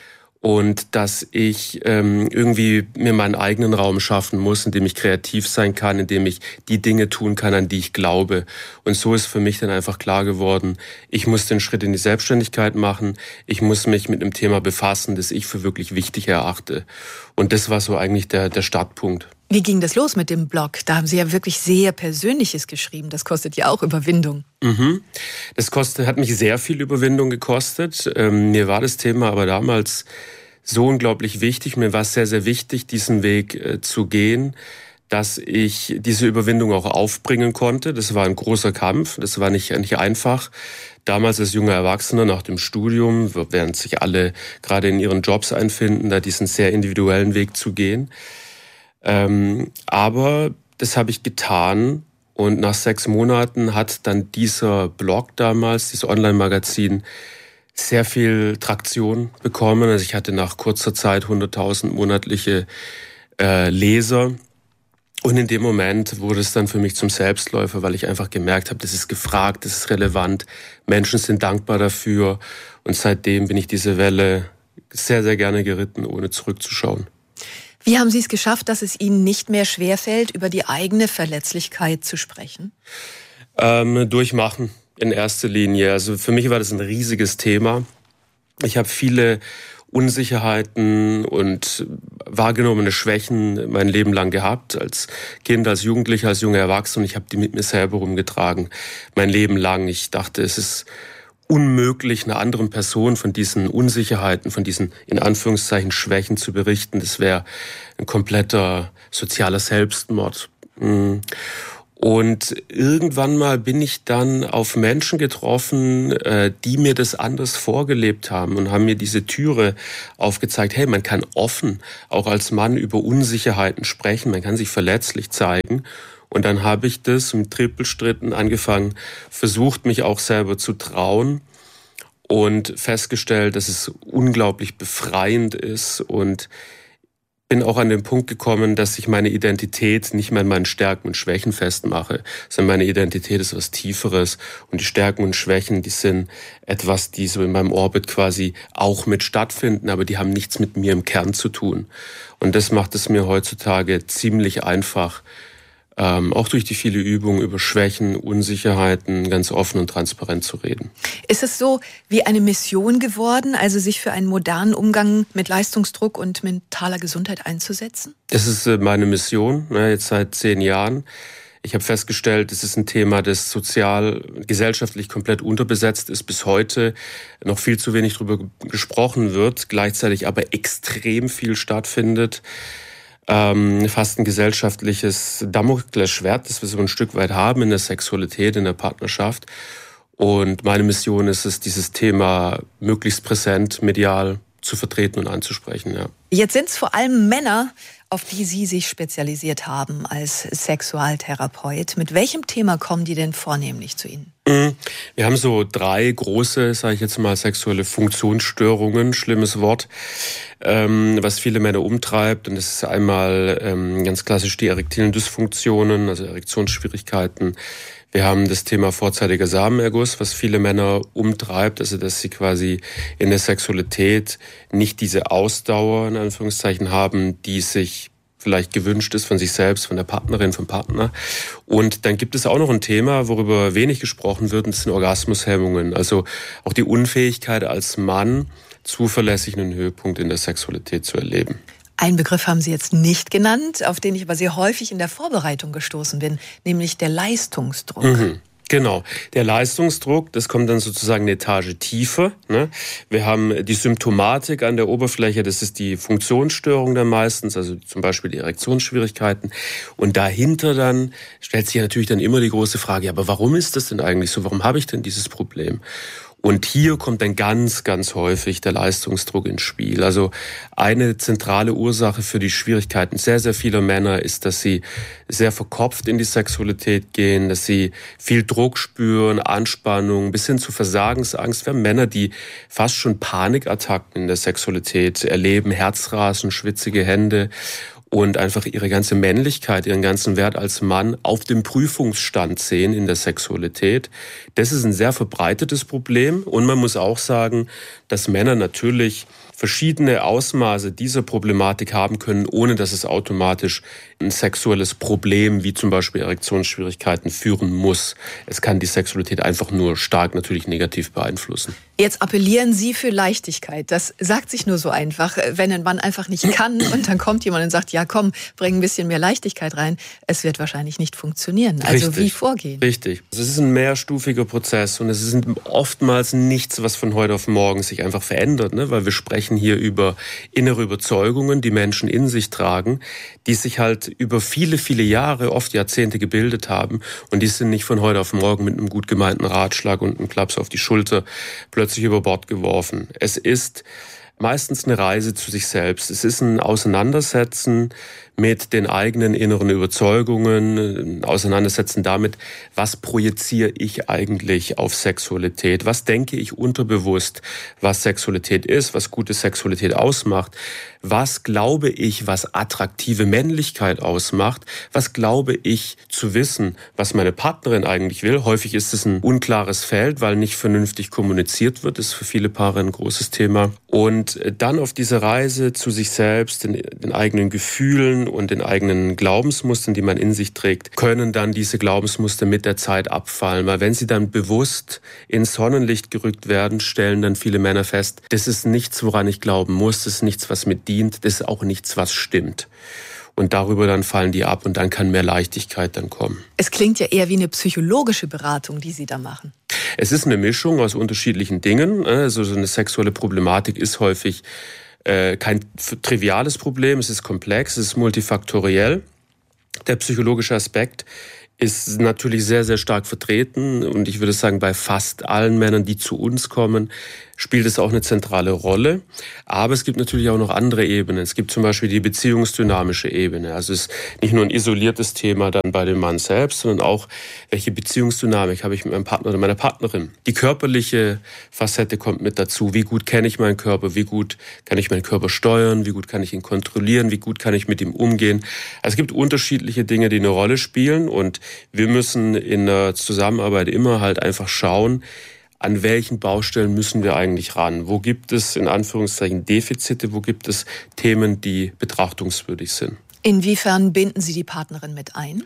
Und dass ich irgendwie mir meinen eigenen Raum schaffen muss, in dem ich kreativ sein kann, in dem ich die Dinge tun kann, an die ich glaube. Und so ist für mich dann einfach klar geworden, ich muss den Schritt in die Selbstständigkeit machen, ich muss mich mit einem Thema befassen, das ich für wirklich wichtig erachte. Und das war so eigentlich der Startpunkt. Wie ging das los mit dem Blog? Da haben Sie ja wirklich sehr Persönliches geschrieben. Das kostet ja auch Überwindung. Das hat mich sehr viel Überwindung gekostet. Mir war das Thema aber damals so unglaublich wichtig. Mir war es sehr, sehr wichtig, diesen Weg zu gehen, dass ich diese Überwindung auch aufbringen konnte. Das war ein großer Kampf. Das war nicht einfach. Damals als junger Erwachsener nach dem Studium, während sich alle gerade in ihren Jobs einfinden, da diesen sehr individuellen Weg zu gehen. Aber das habe ich getan und nach 6 Monaten hat dann dieser Blog damals, dieses Online-Magazin, sehr viel Traktion bekommen. Also ich hatte nach kurzer Zeit 100.000 monatliche Leser und in dem Moment wurde es dann für mich zum Selbstläufer, weil ich einfach gemerkt habe, das ist gefragt, das ist relevant, Menschen sind dankbar dafür und seitdem bin ich diese Welle sehr, sehr gerne geritten, ohne zurückzuschauen. Wie haben Sie es geschafft, dass es Ihnen nicht mehr schwerfällt, über die eigene Verletzlichkeit zu sprechen? Durchmachen in erster Linie. Also für mich war das ein riesiges Thema. Ich habe viele Unsicherheiten und wahrgenommene Schwächen mein Leben lang gehabt. Als Kind, als Jugendlicher, als junger Erwachsener. Ich habe die mit mir selber rumgetragen. Mein Leben lang. Ich dachte, es ist unmöglich, einer anderen Person von diesen Unsicherheiten, von diesen in Anführungszeichen Schwächen zu berichten. Das wäre ein kompletter sozialer Selbstmord. Und irgendwann mal bin ich dann auf Menschen getroffen, die mir das anders vorgelebt haben und haben mir diese Türe aufgezeigt. Hey, man kann offen auch als Mann über Unsicherheiten sprechen, man kann sich verletzlich zeigen. Und dann habe ich das mit Trippelstritten angefangen, versucht, mich auch selber zu trauen und festgestellt, dass es unglaublich befreiend ist und bin auch an den Punkt gekommen, dass ich meine Identität nicht mehr an meinen Stärken und Schwächen festmache, sondern meine Identität ist was Tieferes und die Stärken und Schwächen, die sind etwas, die so in meinem Orbit quasi auch mit stattfinden, aber die haben nichts mit mir im Kern zu tun. Und das macht es mir heutzutage ziemlich einfach, auch durch die viele Übungen über Schwächen, Unsicherheiten ganz offen und transparent zu reden. Ist es so wie eine Mission geworden, also sich für einen modernen Umgang mit Leistungsdruck und mentaler Gesundheit einzusetzen? Das ist meine Mission, jetzt seit 10 Jahren. Ich habe festgestellt, es ist ein Thema, das sozial, gesellschaftlich komplett unterbesetzt ist, bis heute noch viel zu wenig darüber gesprochen wird, gleichzeitig aber extrem viel stattfindet. Fast ein gesellschaftliches Damoklesschwert, das wir so ein Stück weit haben in der Sexualität, in der Partnerschaft. Und meine Mission ist es, dieses Thema möglichst präsent, medial zu vertreten und anzusprechen. Ja. Jetzt sind es vor allem Männer, auf die Sie sich spezialisiert haben als Sexualtherapeut. Mit welchem Thema kommen die denn vornehmlich zu Ihnen? Wir haben so 3 große, sage ich jetzt mal, sexuelle Funktionsstörungen, schlimmes Wort, was viele Männer umtreibt. Und das ist einmal ganz klassisch die erektilen Dysfunktionen, also Erektionsschwierigkeiten. Wir haben das Thema vorzeitiger Samenerguss, was viele Männer umtreibt, also dass sie quasi in der Sexualität nicht diese Ausdauer, in Anführungszeichen, haben, die sich vielleicht gewünscht ist von sich selbst, von der Partnerin, vom Partner. Und dann gibt es auch noch ein Thema, worüber wenig gesprochen wird, und das sind Orgasmushemmungen. Also auch die Unfähigkeit als Mann, zuverlässig einen Höhepunkt in der Sexualität zu erleben. Einen Begriff haben Sie jetzt nicht genannt, auf den ich aber sehr häufig in der Vorbereitung gestoßen bin, nämlich der Leistungsdruck. Genau, der Leistungsdruck, das kommt dann sozusagen eine Etage tiefer. Ne? Wir haben die Symptomatik an der Oberfläche, das ist die Funktionsstörung dann meistens, also zum Beispiel die Erektionsschwierigkeiten. Und dahinter dann stellt sich natürlich dann immer die große Frage, ja, aber warum ist das denn eigentlich so? Warum habe ich denn dieses Problem? Und hier kommt dann ganz, ganz häufig der Leistungsdruck ins Spiel. Also eine zentrale Ursache für die Schwierigkeiten sehr, sehr vieler Männer ist, dass sie sehr verkopft in die Sexualität gehen, dass sie viel Druck spüren, Anspannung, bis hin zu Versagensangst. Wir haben Männer, die fast schon Panikattacken in der Sexualität erleben, Herzrasen, schwitzige Hände. Und einfach ihre ganze Männlichkeit, ihren ganzen Wert als Mann auf dem Prüfungsstand sehen in der Sexualität. Das ist ein sehr verbreitetes Problem. Und man muss auch sagen, dass Männer natürlich verschiedene Ausmaße dieser Problematik haben können, ohne dass es automatisch ein sexuelles Problem wie zum Beispiel Erektionsschwierigkeiten führen muss. Es kann die Sexualität einfach nur stark natürlich negativ beeinflussen. Jetzt appellieren Sie für Leichtigkeit. Das sagt sich nur so einfach. Wenn ein Mann einfach nicht kann und dann kommt jemand und sagt, ja komm, bring ein bisschen mehr Leichtigkeit rein, es wird wahrscheinlich nicht funktionieren. Also Richtig. Wie vorgehen? Richtig. Es ist ein mehrstufiger Prozess und es ist oftmals nichts, was von heute auf morgen sich einfach verändert, ne? Weil wir sprechen hier über innere Überzeugungen, die Menschen in sich tragen, die sich halt über viele, viele Jahre, oft Jahrzehnte gebildet haben und die sind nicht von heute auf morgen mit einem gut gemeinten Ratschlag und einem Klaps auf die Schulter plötzlich über Bord geworfen. Es ist meistens eine Reise zu sich selbst. Es ist ein Auseinandersetzen mit den eigenen inneren Überzeugungen, ein Auseinandersetzen damit, was projiziere ich eigentlich auf Sexualität? Was denke ich unterbewusst, was Sexualität ist, was gute Sexualität ausmacht? Was glaube ich, was attraktive Männlichkeit ausmacht? Was glaube ich zu wissen, was meine Partnerin eigentlich will? Häufig ist es ein unklares Feld, weil nicht vernünftig kommuniziert wird. Das ist für viele Paare ein großes Thema. Und dann auf diese Reise zu sich selbst, den eigenen Gefühlen und den eigenen Glaubensmustern, die man in sich trägt, können dann diese Glaubensmuster mit der Zeit abfallen. Weil wenn sie dann bewusst ins Sonnenlicht gerückt werden, stellen dann viele Männer fest, das ist nichts, woran ich glauben muss, das ist nichts, was mir dient, das ist auch nichts, was stimmt. und darüber dann fallen die ab und dann kann mehr Leichtigkeit dann kommen. Es klingt ja eher wie eine psychologische Beratung, die Sie da machen. Es ist eine Mischung aus unterschiedlichen Dingen. Also so eine sexuelle Problematik ist häufig kein triviales Problem, es ist komplex, es ist multifaktoriell. Der psychologische Aspekt ist natürlich sehr, sehr stark vertreten und ich würde sagen, bei fast allen Männern, die zu uns kommen, spielt es auch eine zentrale Rolle. Aber es gibt natürlich auch noch andere Ebenen. Es gibt zum Beispiel die beziehungsdynamische Ebene. Also es ist nicht nur ein isoliertes Thema dann bei dem Mann selbst, sondern auch, welche Beziehungsdynamik habe ich mit meinem Partner oder meiner Partnerin. Die körperliche Facette kommt mit dazu. Wie gut kenne ich meinen Körper? Wie gut kann ich meinen Körper steuern? Wie gut kann ich ihn kontrollieren? Wie gut kann ich mit ihm umgehen? Also es gibt unterschiedliche Dinge, die eine Rolle spielen und wir müssen in der Zusammenarbeit immer halt einfach schauen, an welchen Baustellen müssen wir eigentlich ran? Wo gibt es in Anführungszeichen Defizite? Wo gibt es Themen, die betrachtungswürdig sind? Inwiefern binden Sie die Partnerin mit ein?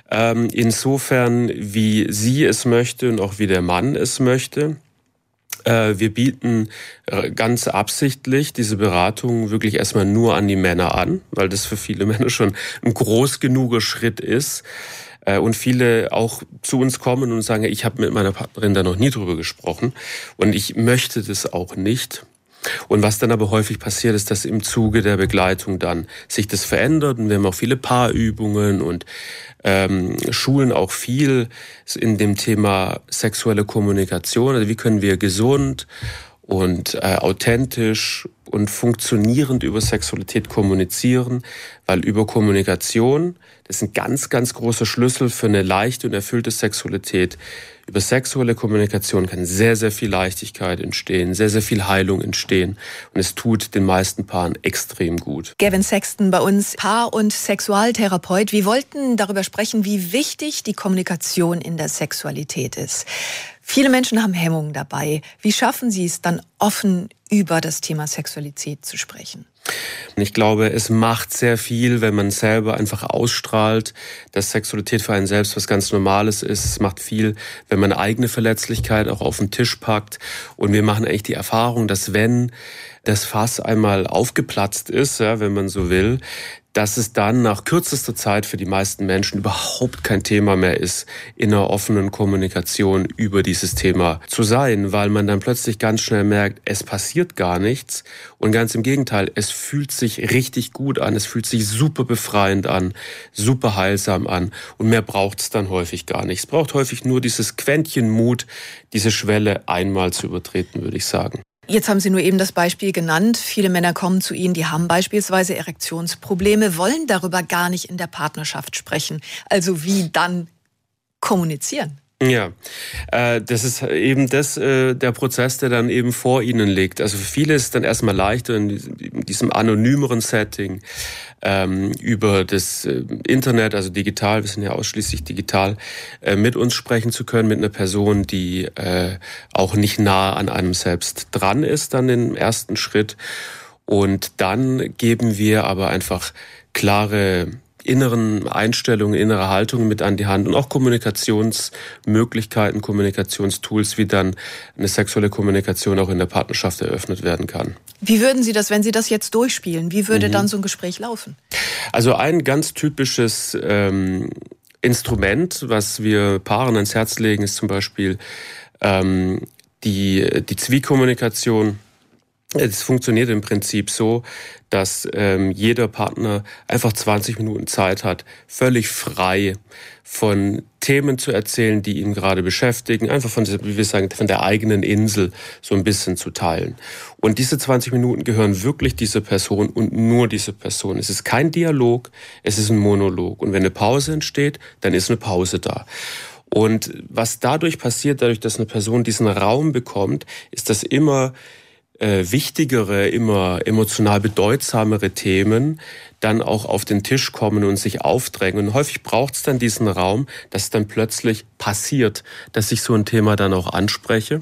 Insofern, wie sie es möchte und auch wie der Mann es möchte. Wir bieten ganz absichtlich diese Beratung wirklich erstmal nur an die Männer an, weil das für viele Männer schon ein groß genuger Schritt ist. Und viele auch zu uns kommen und sagen, ich habe mit meiner Partnerin da noch nie drüber gesprochen und ich möchte das auch nicht. Und was dann aber häufig passiert, ist, dass im Zuge der Begleitung dann sich das verändert und wir haben auch viele Paarübungen und schulen auch viel in dem Thema sexuelle Kommunikation. Also wie können wir gesund und authentisch und funktionierend über Sexualität kommunizieren, weil über Kommunikation, das ist ein ganz, ganz großer Schlüssel für eine leichte und erfüllte Sexualität. Über sexuelle Kommunikation kann sehr, sehr viel Leichtigkeit entstehen, sehr, sehr viel Heilung entstehen und es tut den meisten Paaren extrem gut. Gavin Sexton bei uns, Paar- und Sexualtherapeut. Wir wollten darüber sprechen, wie wichtig die Kommunikation in der Sexualität ist. Viele Menschen haben Hemmungen dabei. Wie schaffen Sie es dann offen über das Thema Sexualität zu sprechen? Ich glaube, es macht sehr viel, wenn man selber einfach ausstrahlt, dass Sexualität für einen selbst was ganz Normales ist. Es macht viel, wenn man eigene Verletzlichkeit auch auf den Tisch packt. Und wir machen echt die Erfahrung, dass wenn das Fass einmal aufgeplatzt ist, ja, wenn man so will, dass es dann nach kürzester Zeit für die meisten Menschen überhaupt kein Thema mehr ist, in einer offenen Kommunikation über dieses Thema zu sein, weil man dann plötzlich ganz schnell merkt, es passiert gar nichts und ganz im Gegenteil, es fühlt sich richtig gut an, es fühlt sich super befreiend an, super heilsam an und mehr braucht es dann häufig gar nicht. Es braucht häufig nur dieses Quäntchen Mut, diese Schwelle einmal zu übertreten, würde ich sagen. Jetzt haben Sie nur eben das Beispiel genannt. Viele Männer kommen zu Ihnen, die haben beispielsweise Erektionsprobleme, wollen darüber gar nicht in der Partnerschaft sprechen. Also wie dann kommunizieren? Ja, das ist eben der Prozess, der dann eben vor Ihnen liegt. Also für viele ist es dann erstmal leichter in diesem anonymeren Setting über das Internet, also digital, wir sind ja ausschließlich digital, mit uns sprechen zu können, mit einer Person, die auch nicht nah an einem selbst dran ist, dann im ersten Schritt. Und dann geben wir aber einfach klare inneren Einstellungen, innere Haltungen mit an die Hand und auch Kommunikationsmöglichkeiten, Kommunikationstools, wie dann eine sexuelle Kommunikation auch in der Partnerschaft eröffnet werden kann. Wie würden Sie das, wenn Sie das jetzt durchspielen, wie würde dann so ein Gespräch laufen? Also ein ganz typisches Instrument, was wir Paaren ans Herz legen, ist zum Beispiel die Zwiegkommunikation. Es funktioniert im Prinzip so, dass jeder Partner einfach 20 Minuten Zeit hat, völlig frei von Themen zu erzählen, die ihn gerade beschäftigen, einfach von, wie wir sagen, von der eigenen Insel so ein bisschen zu teilen. Und diese 20 Minuten gehören wirklich dieser Person und nur dieser Person. Es ist kein Dialog, es ist ein Monolog. Und wenn eine Pause entsteht, dann ist eine Pause da. Und was dadurch passiert, dadurch, dass eine Person diesen Raum bekommt, ist, dass immer wichtigere, immer emotional bedeutsamere Themen dann auch auf den Tisch kommen und sich aufdrängen. Und häufig braucht es dann diesen Raum, dass dann plötzlich passiert, dass ich so ein Thema dann auch anspreche.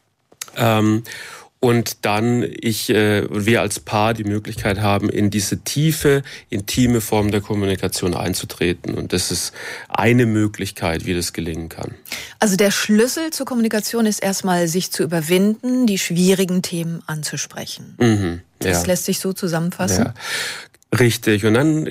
Und dann wir als Paar die Möglichkeit haben, in diese tiefe, intime Form der Kommunikation einzutreten. Und das ist eine Möglichkeit, wie das gelingen kann. Also der Schlüssel zur Kommunikation ist erstmal, sich zu überwinden, die schwierigen Themen anzusprechen. Das lässt sich so zusammenfassen? Ja. Richtig. Und dann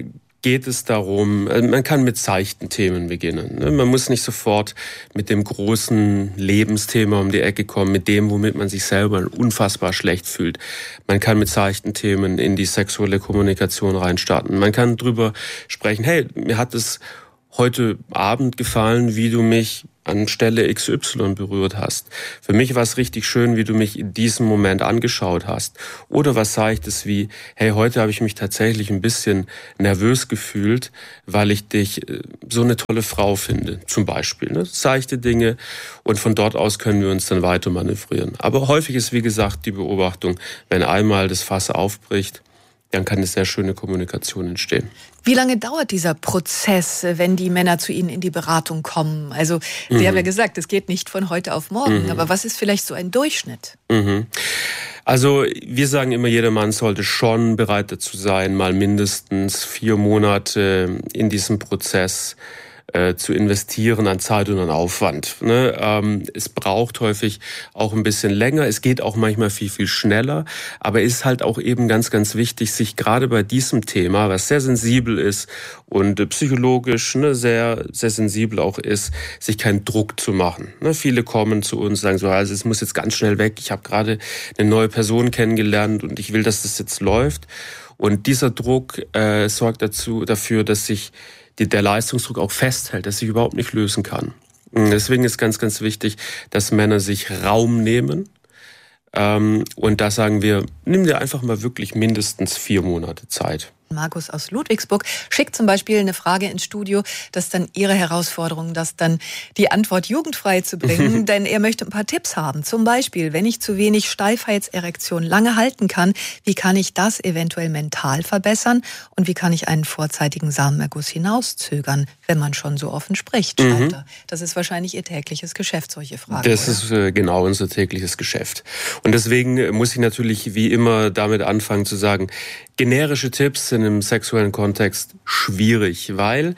geht es darum, man kann mit seichten Themen beginnen. Man muss nicht sofort mit dem großen Lebensthema um die Ecke kommen, mit dem, womit man sich selber unfassbar schlecht fühlt. Man kann mit seichten Themen in die sexuelle Kommunikation reinstarten. Man kann drüber sprechen, hey, mir hat es heute Abend gefallen, wie du mich an Stelle XY berührt hast. Für mich war es richtig schön, wie du mich in diesem Moment angeschaut hast. Oder was Seichtes wie, hey, heute habe ich mich tatsächlich ein bisschen nervös gefühlt, weil ich dich so eine tolle Frau finde, zum Beispiel. Ne? Seichte Dinge, und von dort aus können wir uns dann weiter manövrieren. Aber häufig ist, wie gesagt, die Beobachtung, wenn einmal das Fass aufbricht, dann kann eine sehr schöne Kommunikation entstehen. Wie lange dauert dieser Prozess, wenn die Männer zu Ihnen in die Beratung kommen? Also, Sie haben ja gesagt, es geht nicht von heute auf morgen, aber was ist vielleicht so ein Durchschnitt? Also, wir sagen immer, jeder Mann sollte schon bereit dazu sein, mal mindestens 4 Monate in diesem Prozess zu investieren an Zeit und an Aufwand. Es braucht häufig auch ein bisschen länger. Es geht auch manchmal viel, viel schneller. Aber es ist halt auch eben ganz, ganz wichtig, sich gerade bei diesem Thema, was sehr sensibel ist und psychologisch sehr, sehr sensibel auch ist, sich keinen Druck zu machen. Viele kommen zu uns und sagen so, also es muss jetzt ganz schnell weg. Ich habe gerade eine neue Person kennengelernt und ich will, dass das jetzt läuft. Und dieser Druck sorgt dafür, dass sich der Leistungsdruck auch festhält, dass sich überhaupt nicht lösen kann. Deswegen ist ganz, ganz wichtig, dass Männer sich Raum nehmen. Und da sagen wir, nimm dir einfach mal wirklich mindestens 4 Monate Zeit. Markus aus Ludwigsburg schickt zum Beispiel eine Frage ins Studio, das ist dann Ihre Herausforderung, das dann die Antwort jugendfrei zu bringen, denn er möchte ein paar Tipps haben. Zum Beispiel, wenn ich zu wenig Steifheitserektion lange halten kann, wie kann ich das eventuell mental verbessern und wie kann ich einen vorzeitigen Samenerguss hinauszögern, wenn man schon so offen spricht, schreibt er. Das ist wahrscheinlich Ihr tägliches Geschäft, solche Fragen. Das ist genau unser tägliches Geschäft. Und deswegen muss ich natürlich wie immer damit anfangen zu sagen, generische Tipps sind im sexuellen Kontext schwierig, weil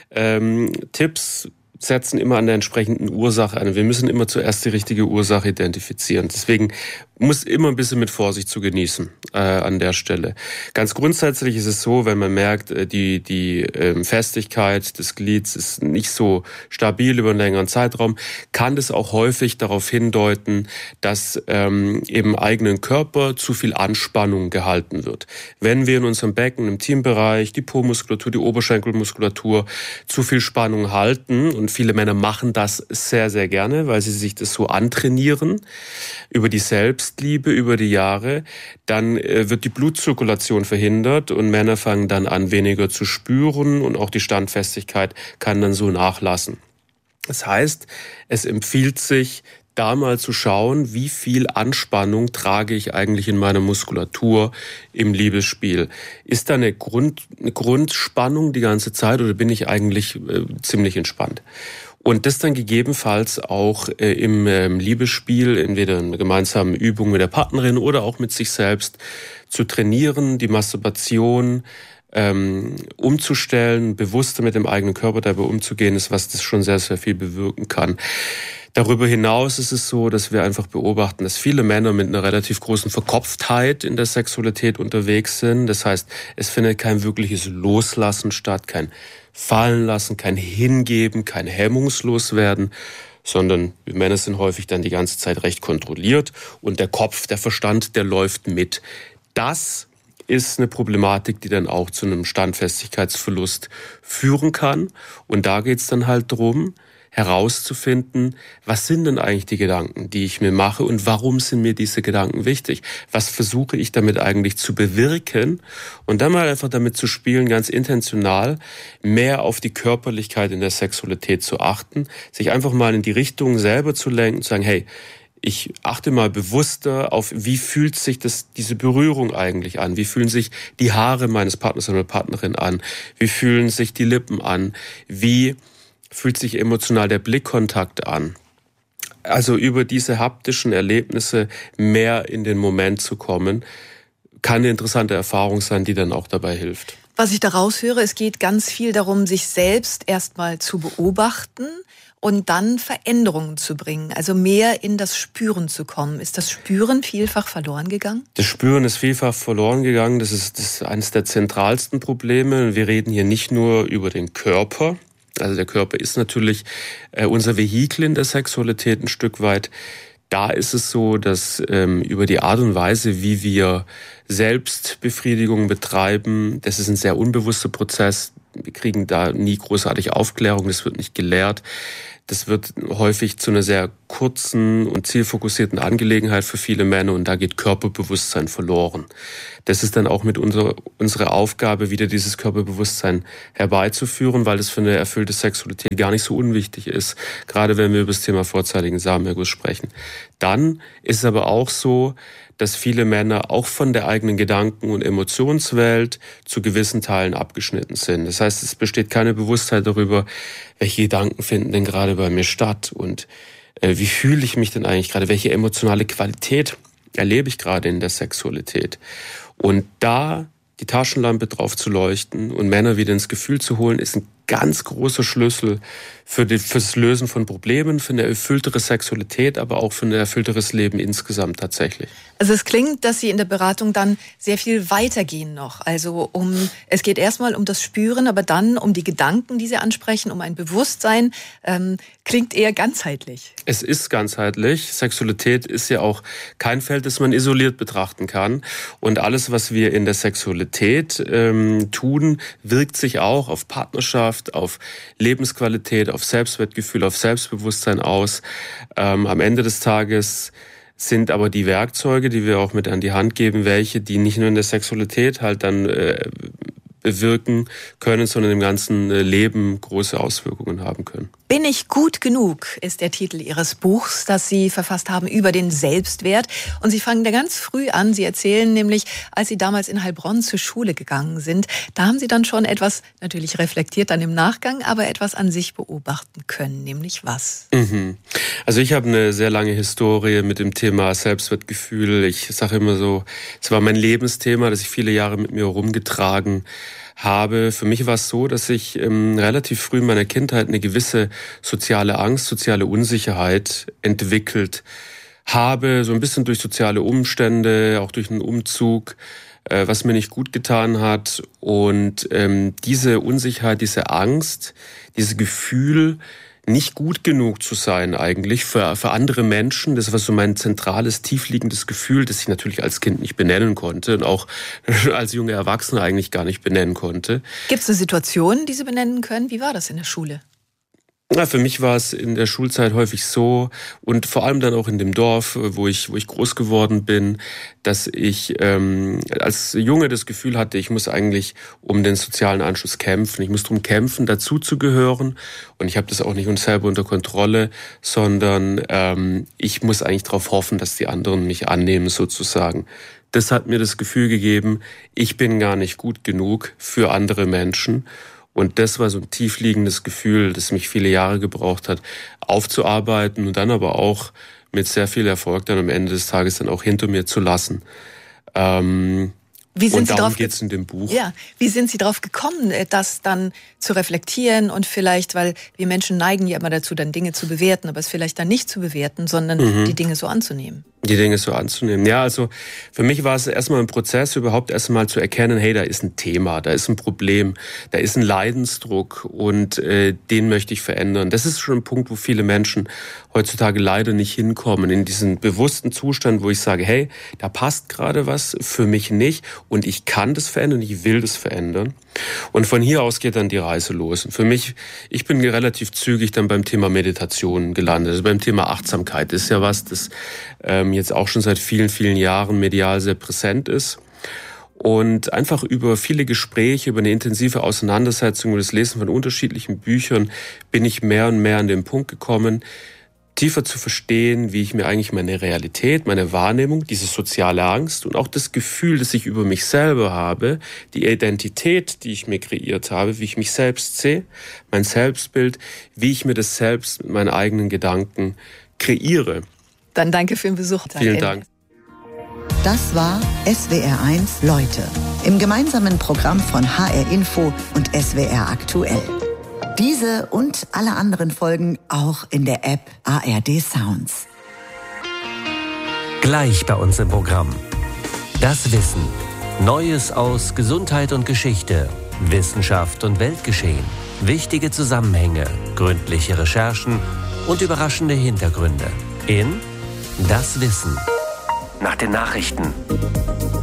Tipps setzen immer an der entsprechenden Ursache an. Wir müssen immer zuerst die richtige Ursache identifizieren. Deswegen muss immer ein bisschen mit Vorsicht zu genießen an der Stelle. Ganz grundsätzlich ist es so, wenn man merkt, die Festigkeit des Glieds ist nicht so stabil über einen längeren Zeitraum, kann das auch häufig darauf hindeuten, dass im eigenen Körper zu viel Anspannung gehalten wird. Wenn wir in unserem Becken, im Intimbereich, die Po-Muskulatur, die Oberschenkelmuskulatur zu viel Spannung halten, und viele Männer machen das sehr, sehr gerne, weil sie sich das so antrainieren, über die Selbstliebe, über die Jahre, dann wird die Blutzirkulation verhindert und Männer fangen dann an, weniger zu spüren und auch die Standfestigkeit kann dann so nachlassen. Das heißt, es empfiehlt sich, da mal zu schauen, wie viel Anspannung trage ich eigentlich in meiner Muskulatur im Liebesspiel. Ist da eine Grundspannung die ganze Zeit oder bin ich eigentlich ziemlich entspannt? Und das dann gegebenenfalls auch im Liebesspiel, entweder in gemeinsamen Übungen mit der Partnerin oder auch mit sich selbst zu trainieren, die Masturbation umzustellen, bewusster mit dem eigenen Körper dabei umzugehen, ist was das schon sehr, sehr viel bewirken kann. Darüber hinaus ist es so, dass wir einfach beobachten, dass viele Männer mit einer relativ großen Verkopftheit in der Sexualität unterwegs sind. Das heißt, es findet kein wirkliches Loslassen statt, kein Fallenlassen, kein Hingeben, kein Hemmungsloswerden, sondern wir Männer sind häufig dann die ganze Zeit recht kontrolliert und der Kopf, der Verstand, der läuft mit. Das ist eine Problematik, die dann auch zu einem Standfestigkeitsverlust führen kann. Und da geht es dann halt darum, herauszufinden, was sind denn eigentlich die Gedanken, die ich mir mache und warum sind mir diese Gedanken wichtig? Was versuche ich damit eigentlich zu bewirken? Und dann mal einfach damit zu spielen, ganz intentional mehr auf die Körperlichkeit in der Sexualität zu achten, sich einfach mal in die Richtung selber zu lenken, zu sagen, hey, ich achte mal bewusster auf, wie fühlt sich diese Berührung eigentlich an? Wie fühlen sich die Haare meines Partners oder Partnerin an? Wie fühlen sich die Lippen an? Wie fühlt sich emotional der Blickkontakt an? Also über diese haptischen Erlebnisse mehr in den Moment zu kommen, kann eine interessante Erfahrung sein, die dann auch dabei hilft. Was ich daraus höre, es geht ganz viel darum, sich selbst erstmal zu beobachten und dann Veränderungen zu bringen, also mehr in das Spüren zu kommen. Ist das Spüren vielfach verloren gegangen? Das Spüren ist vielfach verloren gegangen. Das ist eines der zentralsten Probleme. Wir reden hier nicht nur über den Körper. Also der Körper ist natürlich unser Vehikel in der Sexualität ein Stück weit. Da ist es so, dass über die Art und Weise, wie wir Selbstbefriedigung betreiben, das ist ein sehr unbewusster Prozess. Wir kriegen da nie großartig Aufklärung, das wird nicht gelehrt. Das wird häufig zu einer sehr kurzen und zielfokussierten Angelegenheit für viele Männer und da geht Körperbewusstsein verloren. Das ist dann auch mit unsere Aufgabe, wieder dieses Körperbewusstsein herbeizuführen, weil das für eine erfüllte Sexualität gar nicht so unwichtig ist, gerade wenn wir über das Thema vorzeitigen Samenerguss sprechen. Dann ist es aber auch so, dass viele Männer auch von der eigenen Gedanken- und Emotionswelt zu gewissen Teilen abgeschnitten sind. Das heißt, es besteht keine Bewusstheit darüber, welche Gedanken finden denn gerade bei mir statt und wie fühle ich mich denn eigentlich gerade, welche emotionale Qualität erlebe ich gerade in der Sexualität. Und da die Taschenlampe drauf zu leuchten und Männer wieder ins Gefühl zu holen, ist ein ganz großer Schlüssel fürs Lösen von Problemen, für eine erfülltere Sexualität, aber auch für ein erfüllteres Leben insgesamt tatsächlich. Also es klingt, dass Sie in der Beratung dann sehr viel weitergehen noch. Also es geht erstmal um das Spüren, aber dann um die Gedanken, die Sie ansprechen, um ein Bewusstsein. Klingt eher ganzheitlich. Es ist ganzheitlich. Sexualität ist ja auch kein Feld, das man isoliert betrachten kann. Und alles, was wir in der Sexualität tun, wirkt sich auch auf Partnerschaft, auf Lebensqualität, auf Selbstwertgefühl, auf Selbstbewusstsein aus. Am Ende des Tages sind aber die Werkzeuge, die wir auch mit an die Hand geben, welche, die nicht nur in der Sexualität halt dann bewirken können, sondern im ganzen Leben große Auswirkungen haben können. Bin ich gut genug, ist der Titel Ihres Buchs, das Sie verfasst haben über den Selbstwert. Und Sie fangen da ganz früh an. Sie erzählen nämlich, als Sie damals in Heilbronn zur Schule gegangen sind, da haben Sie dann schon etwas, natürlich reflektiert dann im Nachgang, aber etwas an sich beobachten können. Nämlich was? Also ich habe eine sehr lange Historie mit dem Thema Selbstwertgefühl. Ich sage immer so, es war mein Lebensthema, das ich viele Jahre mit mir rumgetragen habe. Für mich war es so, dass ich relativ früh in meiner Kindheit eine gewisse soziale Angst, soziale Unsicherheit entwickelt habe, so ein bisschen durch soziale Umstände, auch durch einen Umzug, was mir nicht gut getan hat. Und diese Unsicherheit, diese Angst, dieses Gefühl, nicht gut genug zu sein eigentlich für andere Menschen. Das war so mein zentrales, tiefliegendes Gefühl, das ich natürlich als Kind nicht benennen konnte und auch als junger Erwachsener eigentlich gar nicht benennen konnte. Gibt es eine Situation, die Sie benennen können? Wie war das in der Schule? Ja, für mich war es in der Schulzeit häufig so und vor allem dann auch in dem Dorf, wo ich groß geworden bin, dass ich als Junge das Gefühl hatte, ich muss eigentlich um den sozialen Anschluss kämpfen. Ich muss darum kämpfen, dazuzugehören und ich habe das auch nicht selber unter Kontrolle, sondern ich muss eigentlich darauf hoffen, dass die anderen mich annehmen sozusagen. Das hat mir das Gefühl gegeben, ich bin gar nicht gut genug für andere Menschen. Und das war so ein tiefliegendes Gefühl, das mich viele Jahre gebraucht hat, aufzuarbeiten und dann aber auch mit sehr viel Erfolg dann am Ende des Tages dann auch hinter mir zu lassen. Und darum geht's in dem Buch. Ja, wie sind Sie darauf gekommen, das dann zu reflektieren und vielleicht, weil wir Menschen neigen ja immer dazu, dann Dinge zu bewerten, aber es vielleicht dann nicht zu bewerten, sondern die Dinge so anzunehmen? Die Dinge so anzunehmen. Ja, also für mich war es erstmal ein Prozess, überhaupt erstmal zu erkennen, hey, da ist ein Thema, da ist ein Problem, da ist ein Leidensdruck und den möchte ich verändern. Das ist schon ein Punkt, wo viele Menschen heutzutage leider nicht hinkommen, in diesen bewussten Zustand, wo ich sage, hey, da passt gerade was für mich nicht und ich kann das verändern, ich will das verändern. Und von hier aus geht dann die Reise los. Und für mich, ich bin relativ zügig dann beim Thema Meditation gelandet. Also beim Thema Achtsamkeit ist ja was, das jetzt auch schon seit vielen, vielen Jahren medial sehr präsent ist. Und einfach über viele Gespräche, über eine intensive Auseinandersetzung, über das Lesen von unterschiedlichen Büchern bin ich mehr und mehr an den Punkt gekommen, tiefer zu verstehen, wie ich mir eigentlich meine Realität, meine Wahrnehmung, diese soziale Angst und auch das Gefühl, das ich über mich selber habe, die Identität, die ich mir kreiert habe, wie ich mich selbst sehe, mein Selbstbild, wie ich mir das selbst mit meinen eigenen Gedanken kreiere. Dann danke für den Besuch. Vielen Dank. Das war SWR1 Leute im gemeinsamen Programm von HR Info und SWR aktuell. Diese und alle anderen Folgen auch in der App ARD Sounds. Gleich bei uns im Programm. Das Wissen. Neues aus Gesundheit und Geschichte, Wissenschaft und Weltgeschehen. Wichtige Zusammenhänge, gründliche Recherchen und überraschende Hintergründe. In Das Wissen. Nach den Nachrichten.